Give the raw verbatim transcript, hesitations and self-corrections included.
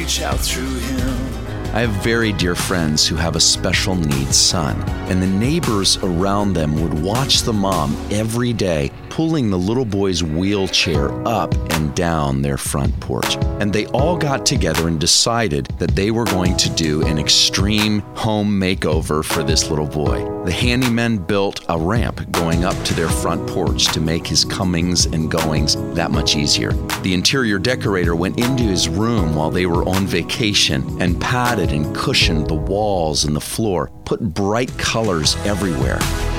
reach out through him. I have very dear friends who have a special needs son, and the neighbors around them would watch the mom every day pulling the little boy's wheelchair up and down their front porch. And they all got together and decided that they were going to do an extreme home makeover for this little boy. The handymen built a ramp going up to their front porch to make his comings and goings that much easier. The interior decorator went into his room while they were on vacation and padded and cushioned the walls and the floor, put bright colors everywhere.